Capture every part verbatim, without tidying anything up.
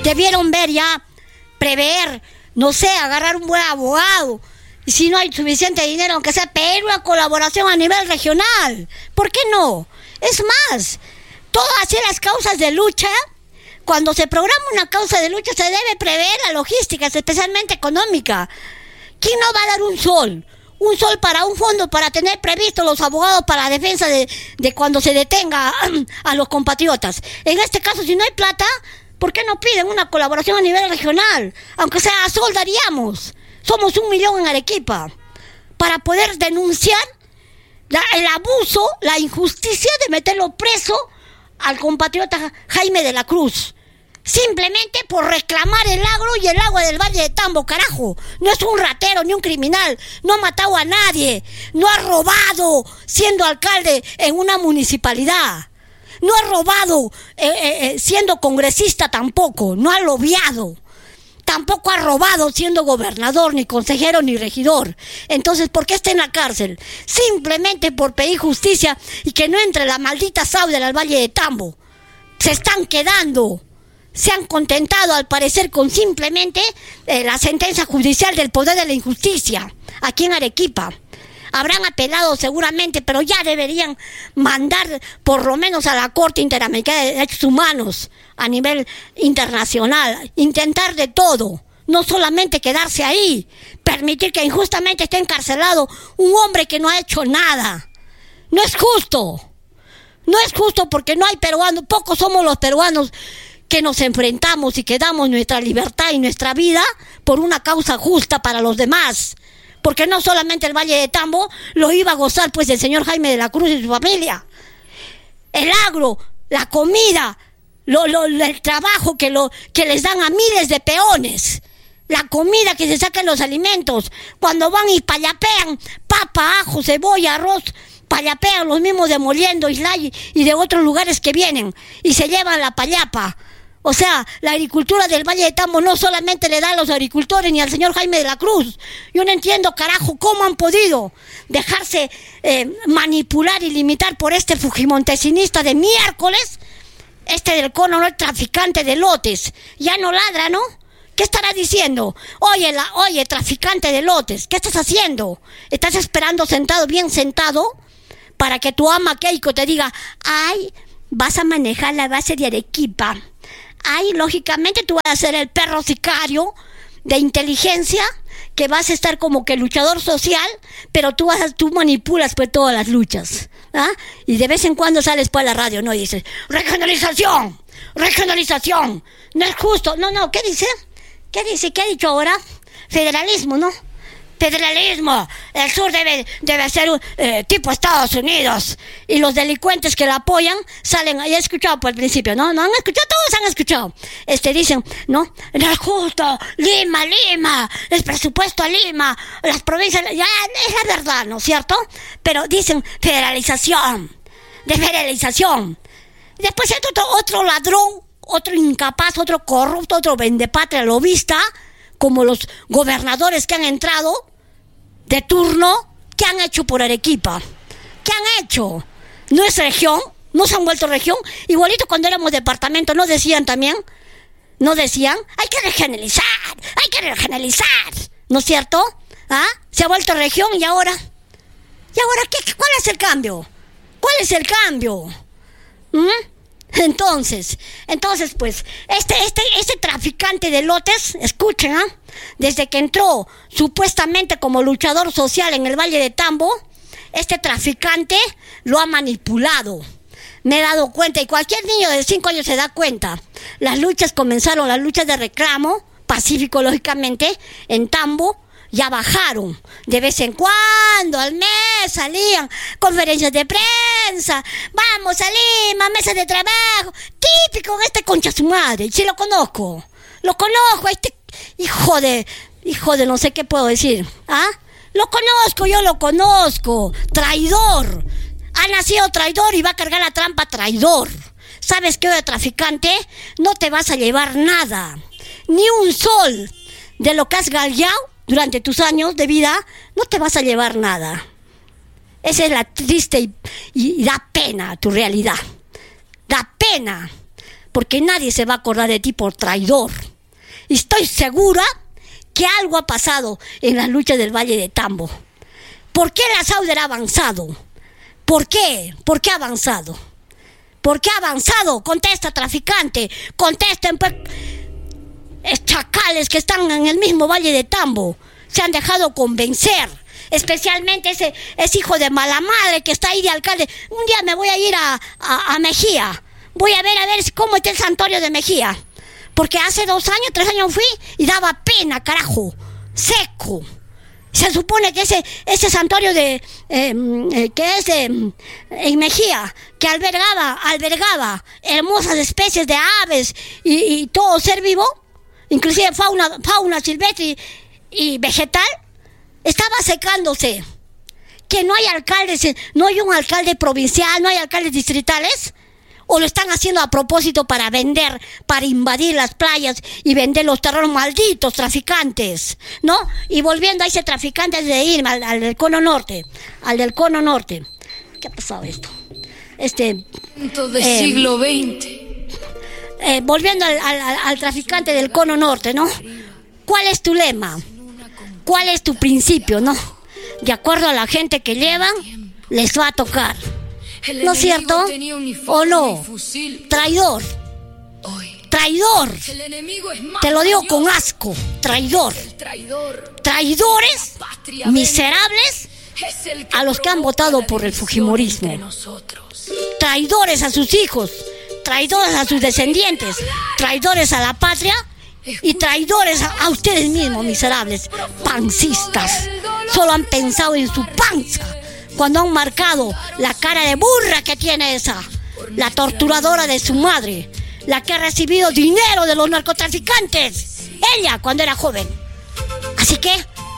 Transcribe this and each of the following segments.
Debieron ver ya, prever, no sé, agarrar un buen abogado. Y si no hay suficiente dinero, aunque sea pedir una colaboración a nivel regional. ¿Por qué no? Es más, todas las causas de lucha, cuando se programa una causa de lucha, se debe prever la logística, especialmente económica. ¿Quién no va a dar un sol? Un sol para un fondo, para tener previsto los abogados para la defensa de, de cuando se detenga a los compatriotas. En este caso, si no hay plata, ¿por qué no piden una colaboración a nivel regional? Aunque sea a sol daríamos. Somos un millón en Arequipa. Para poder denunciar la, el abuso, la injusticia de meterlo preso al compatriota Jaime de la Cruz. Simplemente por reclamar el agro y el agua del Valle de Tambo, carajo. No es un ratero ni un criminal, no ha matado a nadie, no ha robado siendo alcalde en una municipalidad, no ha robado eh, eh, siendo congresista tampoco, no ha lobiado, tampoco ha robado siendo gobernador, ni consejero, ni regidor. Entonces, ¿por qué está en la cárcel? Simplemente por pedir justicia y que no entre la maldita Saudel al Valle de Tambo. Se están quedando. Se han contentado, al parecer, con simplemente eh, la sentencia judicial del poder de la injusticia, aquí en Arequipa. Habrán apelado seguramente, pero ya deberían mandar por lo menos a la Corte Interamericana de Derechos Humanos a nivel internacional, intentar de todo, no solamente quedarse ahí, permitir que injustamente esté encarcelado un hombre que no ha hecho nada. No es justo, no es justo porque no hay peruanos, pocos somos los peruanos que nos enfrentamos y que damos nuestra libertad y nuestra vida por una causa justa para los demás. Porque no solamente el Valle de Tambo lo iba a gozar pues el señor Jaime de la Cruz y su familia. El agro, la comida, lo, lo, el trabajo que, lo, que les dan a miles de peones, la comida que se sacan los alimentos, cuando van y payapean, papa, ajo, cebolla, arroz, payapean los mismos de Moliendo, Islay y de otros lugares que vienen y se llevan la payapa. O sea, la agricultura del Valle de Tambo no solamente le da a los agricultores ni al señor Jaime de la Cruz. Yo no entiendo, carajo, cómo han podido dejarse eh, manipular y limitar por este fujimontesinista de miércoles, este del cono, no, el traficante de lotes. Ya no ladra, ¿no? ¿Qué estará diciendo? Oye, la, oye, traficante de lotes, ¿qué estás haciendo? ¿Estás esperando sentado, bien sentado, para que tu ama Keiko te diga, ay, vas a manejar la base de Arequipa? Ahí, lógicamente, tú vas a ser el perro sicario de inteligencia, que vas a estar como que luchador social, pero tú vas a, tú manipulas pues todas las luchas, ¿ah? Y de vez en cuando sales por la radio, ¿no? Y dices, regionalización, regionalización, no es justo. No, no, ¿qué dice? ¿Qué dice? ¿Qué ha dicho ahora? Federalismo, ¿no? Federalismo, el sur debe, debe ser eh, tipo Estados Unidos, y los delincuentes que la apoyan salen, ya he escuchado por el principio, ¿no? ¿No han escuchado? Todos han escuchado. Este, dicen, ¿no? No es justo, Lima, Lima, el presupuesto a Lima, las provincias, ya es la verdad, ¿no es cierto? Pero dicen federalización, desfederalización. Después hay otro, otro ladrón, otro incapaz, otro corrupto, otro vendepatria lobista, como los gobernadores que han entrado de turno. ¿Qué han hecho por Arequipa? ¿Qué han hecho? ¿No es región? ¿No se han vuelto región? Igualito cuando éramos departamento, ¿no decían también? ¿No decían? Hay que regionalizar, hay que regionalizar, ¿no es cierto? ¿Ah? Se ha vuelto región y ahora, ¿y ahora qué? ¿Cuál es el cambio? ¿Cuál es el cambio? ¿Mm? Entonces, entonces pues, este, este, este traficante de lotes, escuchen, ¿ah? Desde que entró supuestamente como luchador social en el Valle de Tambo, este traficante lo ha manipulado. Me he dado cuenta, y cualquier niño de cinco años se da cuenta. Las luchas comenzaron, las luchas de reclamo, pacífico lógicamente, en Tambo, ya bajaron. De vez en cuando, al mes, salían conferencias de prensa, vamos a Lima, mesa de trabajo, típico en este concha su madre. Sí lo conozco, lo conozco, este hijo de, hijo de no sé qué puedo decir, ¿ah? Lo conozco, yo lo conozco, traidor, ha nacido traidor y va a cargar la trampa traidor. ¿Sabes qué, de traficante? No te vas a llevar nada, ni un sol de lo que has gallado durante tus años de vida, no te vas a llevar nada. Esa es la triste y, y, y da pena tu realidad. Da pena, porque nadie se va a acordar de ti por traidor. Y estoy segura que algo ha pasado en la lucha del Valle de Tambo. ¿Por qué la Sauder ha avanzado? ¿Por qué? ¿Por qué ha avanzado? ¿Por qué ha avanzado? Contesta, traficante. Contesten, pues, chacales que están en el mismo Valle de Tambo. Se han dejado convencer. Especialmente ese, ese hijo de mala madre que está ahí de alcalde. Un día me voy a ir a, a, a Mejía. Voy a ver a ver cómo está el santuario de Mejía. Porque hace dos años, tres años fui y daba pena, carajo. Seco. Se supone que ese, ese santuario de eh, eh, que es de, en Mejía, que albergaba, albergaba hermosas especies de aves y, y todo ser vivo, inclusive fauna, fauna silvestre y, y vegetal, estaba secándose. Que no hay alcaldes, no hay un alcalde provincial, no hay alcaldes distritales. ¿O lo están haciendo a propósito para vender, para invadir las playas y vender los terrenos malditos traficantes? ¿No? Y volviendo a ese traficante antes de irme al, al del cono norte, al del cono norte. ¿Qué ha pasado esto? Este... del eh, siglo veinte. Eh, volviendo al, al, al traficante del cono norte, ¿no? ¿Cuál es tu lema? ¿Cuál es tu principio, no? De acuerdo a la gente que llevan, les va a tocar. ¿No es cierto? ¿O no? Traidor. Traidor. Te lo digo con asco. Traidor. Traidores miserables a los que han votado por el fujimorismo. Traidores a sus hijos. Traidores a sus descendientes. Traidores a la patria. Y traidores a, a ustedes mismos, miserables. Pancistas. Solo han pensado en su panza. Cuando han marcado la cara de burra que tiene esa, la torturadora de su madre, la que ha recibido dinero de los narcotraficantes, ella cuando era joven. Así que,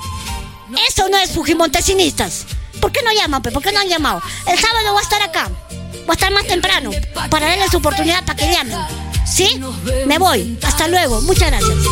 eso no es fujimontesinistas. ¿Por qué no llaman? ¿Por qué no han llamado? El sábado voy a estar acá, voy a estar más temprano, para darles oportunidad para que llamen. ¿Sí? Me voy, hasta luego, muchas gracias.